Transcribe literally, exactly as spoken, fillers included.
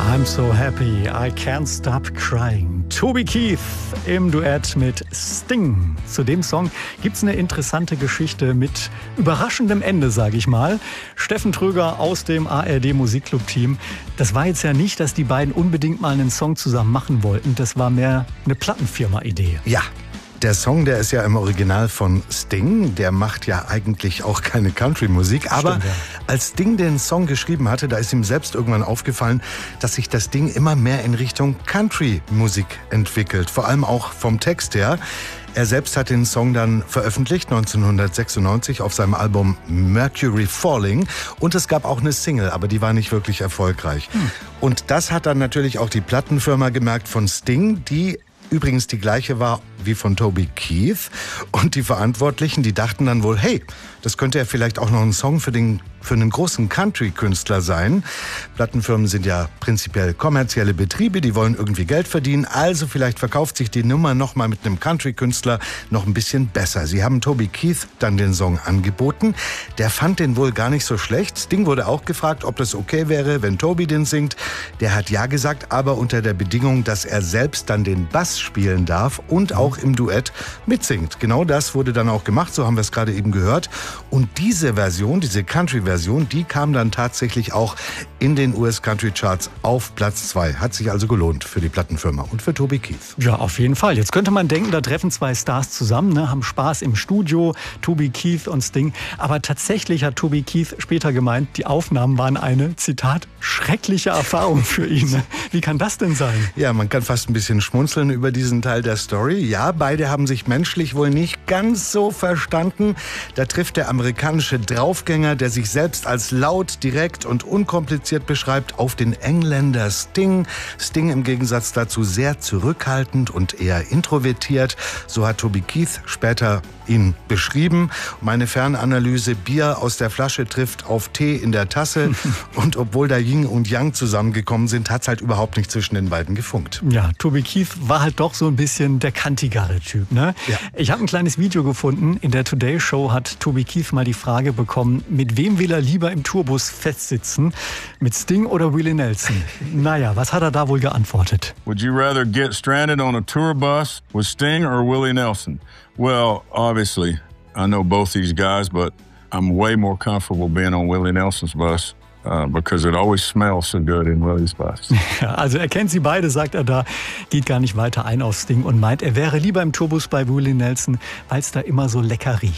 I'm so happy, I can't stop crying. Toby Keith im Duett mit Sting. Zu dem Song gibt's eine interessante Geschichte mit überraschendem Ende, sage ich mal. Steffen Tröger aus dem A R D Musikclub-Team. Das war jetzt ja nicht, dass die beiden unbedingt mal einen Song zusammen machen wollten. Das war mehr eine Plattenfirma-Idee. Ja. Der Song, der ist ja im Original von Sting. Der macht ja eigentlich auch keine Country-Musik. Aber Stimmt, ja. als Sting den Song geschrieben hatte, da ist ihm selbst irgendwann aufgefallen, dass sich das Ding immer mehr in Richtung Country-Musik entwickelt. Vor allem auch vom Text her. Er selbst hat den Song dann veröffentlicht, neunzehnhundertsechsundneunzig, auf seinem Album Mercury Falling. Und es gab auch eine Single, aber die war nicht wirklich erfolgreich. Hm. Und das hat dann natürlich auch die Plattenfirma gemerkt von Sting, die übrigens die gleiche war wie von Toby Keith. Und die Verantwortlichen, die dachten dann wohl, hey, das könnte ja vielleicht auch noch ein Song für den für einen großen Country-Künstler sein. Plattenfirmen sind ja prinzipiell kommerzielle Betriebe, die wollen irgendwie Geld verdienen. Also vielleicht verkauft sich die Nummer noch mal mit einem Country-Künstler noch ein bisschen besser. Sie haben Toby Keith dann den Song angeboten. Der fand den wohl gar nicht so schlecht. Sting wurde auch gefragt, ob das okay wäre, wenn Toby den singt. Der hat ja gesagt, aber unter der Bedingung, dass er selbst dann den Bass spielen darf und auch im Duett mitsingt. Genau das wurde dann auch gemacht, so haben wir es gerade eben gehört. Und diese Version, diese Country-Version, die kam dann tatsächlich auch in den U S Country Charts auf Platz zwei. Hat sich also gelohnt für die Plattenfirma und für Toby Keith. Ja, auf jeden Fall. Jetzt könnte man denken, da treffen zwei Stars zusammen, ne, haben Spaß im Studio, Toby Keith und Sting. Aber tatsächlich hat Toby Keith später gemeint, die Aufnahmen waren eine, Zitat, schreckliche Erfahrung für ihn. Ne? Wie kann das denn sein? Ja, man kann fast ein bisschen schmunzeln über diesen Teil der Story. Ja, beide haben sich menschlich wohl nicht ganz so verstanden. Da trifft der amerikanische Draufgänger, der sich selbst als laut, direkt und unkompliziert beschreibt, auf den Engländer Sting. Sting im Gegensatz dazu sehr zurückhaltend und eher introvertiert. So hat Toby Keith später ihn beschrieben. Meine Fernanalyse, Bier aus der Flasche trifft auf Tee in der Tasse. Und obwohl da Yin und Yang zusammengekommen sind, hat es halt überhaupt nicht zwischen den beiden gefunkt. Ja, Toby Keith war halt doch so ein bisschen der kantigere Typ, ne? Ja. Ich habe ein kleines Video gefunden. In der Today Show hat Toby Keith mal die Frage bekommen, mit wem will er lieber im Tourbus festsitzen? Mit Sting oder Willie Nelson? Naja, was hat er da wohl geantwortet? Would you rather get stranded on a tour bus with Sting or Willie Nelson? Well, obviously, I know both these guys, but I'm way more comfortable being on Willie Nelson's bus. Uh, because it always smells so good in Willie's bus. Ja, also er kennt sie beide, sagt er da, geht gar nicht weiter ein auf Sting und meint, er wäre lieber im Tourbus bei Willie Nelson, weil es da immer so lecker riecht.